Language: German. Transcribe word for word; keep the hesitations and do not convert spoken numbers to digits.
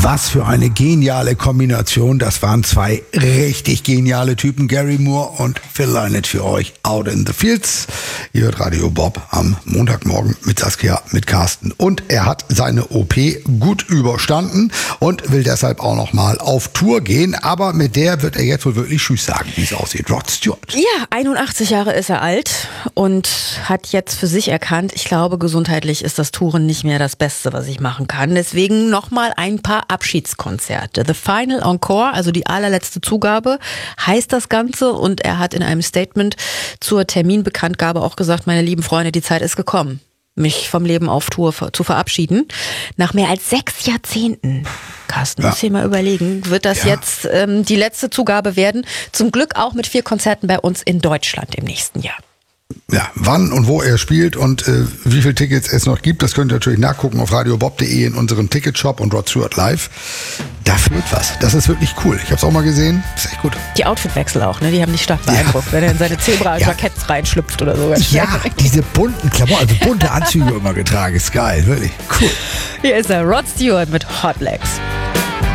Was für eine geniale Kombination. Das waren zwei richtig geniale Typen. Gary Moore und Phil Lynott für euch. Out in the Fields. Ihr hört Radio Bob am Montagmorgen mit Saskia, mit Carsten. Und er hat seine O P gut überstanden und will deshalb auch noch mal auf Tour gehen. Aber mit der wird er jetzt wohl wirklich Tschüss sagen, wie es aussieht. Rod Stewart. Ja, einundachtzig Jahre ist er alt und hat jetzt für sich erkannt, ich glaube, gesundheitlich ist das Touren nicht mehr das Beste, was ich machen kann. Deswegen noch mal ein paar Abschiedskonzerte. The Final Encore, also die allerletzte Zugabe, heißt das Ganze. Und er hat in einem Statement zur Terminbekanntgabe auch gesagt, meine lieben Freunde, die Zeit ist gekommen, mich vom Leben auf Tour zu verabschieden. Nach mehr als sechs Jahrzehnten, Carsten, ja. muss ich mal überlegen, wird das ja. jetzt ähm, die letzte Zugabe werden. Zum Glück auch mit vier Konzerten bei uns in Deutschland im nächsten Jahr. Ja, wann und wo er spielt und äh, wie viele Tickets es noch gibt, das könnt ihr natürlich nachgucken auf radiobob punkt de in unserem Ticketshop und Rod Stewart live. Da fehlt was. Das ist wirklich cool. Ich habe es auch mal gesehen. Ist echt gut. Die Outfitwechsel auch, ne? Die haben dich stark beeindruckt, ja. wenn er in seine Zebra-Jacketts ja. reinschlüpft oder so. Ja, diese bunten Klamotten, also bunte Anzüge immer getragen. Ist geil, wirklich. Cool. Hier ist er, Rod Stewart mit Hot Legs.